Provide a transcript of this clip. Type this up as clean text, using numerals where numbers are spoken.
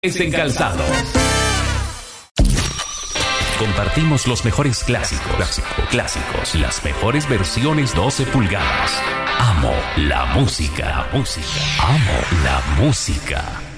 en Calzados. Compartimos los mejores clásicos, las mejores versiones 12 pulgadas. Amo la música. Amo la música.